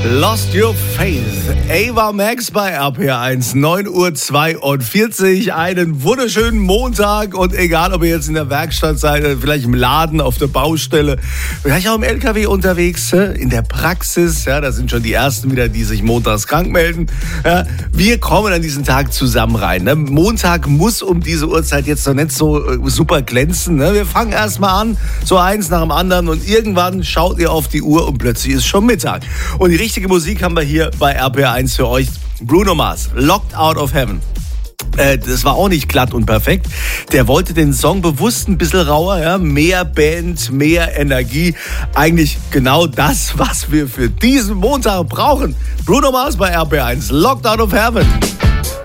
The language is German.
Lost Your Faith. Ava Max bei RPR1, 9:42 Uhr. Einen wunderschönen Montag und egal, ob ihr jetzt in der Werkstatt seid, vielleicht im Laden, auf der Baustelle, vielleicht auch im LKW unterwegs, in der Praxis. Ja, da sind schon die Ersten wieder, die sich montags krank melden. Ja, wir kommen an diesen Tag zusammen rein. Ne? Montag muss um diese Uhrzeit jetzt noch nicht so super glänzen. Ne? Wir fangen erstmal an, so eins nach dem anderen und irgendwann schaut ihr auf die Uhr und plötzlich ist schon Mittag. Und die richtige Musik haben wir hier bei RPR1 für euch. Bruno Mars, Locked Out of Heaven. Das war auch nicht glatt und perfekt. Der wollte den Song bewusst ein bisschen rauer, ja? Mehr Band, mehr Energie. Eigentlich genau das, was wir für diesen Montag brauchen. Bruno Mars bei RPR1, Locked Out of Heaven.